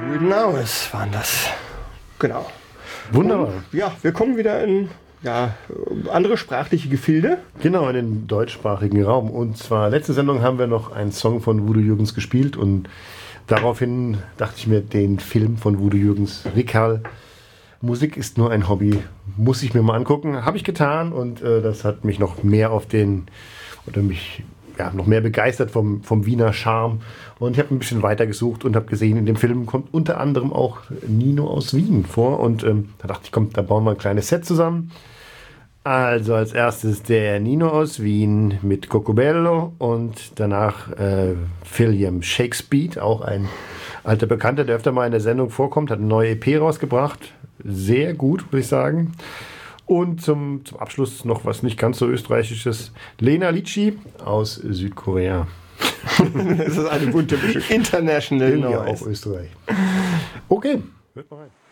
Golden Hours waren das. Genau. Wunderbar. Und, ja, wir kommen wieder in andere sprachliche Gefilde. Genau, in den deutschsprachigen Raum. Und zwar, letzte Sendung haben wir noch einen Song von Udo Jürgens gespielt und daraufhin dachte ich mir, den Film von Udo Jürgens, Rickerl, Musik ist nur ein Hobby, muss ich mir mal angucken. Habe ich getan und das hat mich noch mehr noch mehr begeistert vom Wiener Charme. Und ich habe ein bisschen weiter gesucht und habe gesehen, in dem Film kommt unter anderem auch Nino aus Wien vor. Und da dachte ich, komm, da bauen wir ein kleines Set zusammen. Also als erstes der Nino aus Wien mit Cocobello und danach William Shakespeare, auch ein alter Bekannter, der öfter mal in der Sendung vorkommt, hat eine neue EP rausgebracht. Sehr gut, würde ich sagen. Und zum Abschluss noch was nicht ganz so österreichisches. Lena Litschi aus Südkorea. Das ist eine bunte Mischung. International Noise. Auch Österreich. Okay, hört mal rein.